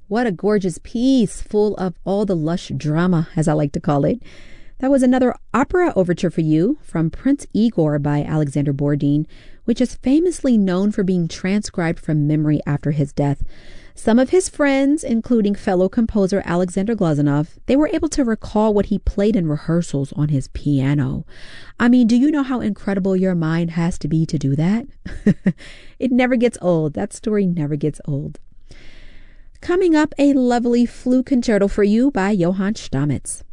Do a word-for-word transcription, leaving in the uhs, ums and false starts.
What a gorgeous piece, full of all the lush drama, as I like to call it. That was another opera overture for you from Prince Igor by Alexander Borodin, which is famously known for being transcribed from memory after his death. Some of his friends, including fellow composer Alexander Glazunov, they were able to recall what he played in rehearsals on his piano. I mean, do you know how incredible your mind has to be to do that? It never gets old. That story never gets old. Coming up, a lovely flute concerto for you by Johann Stamitz.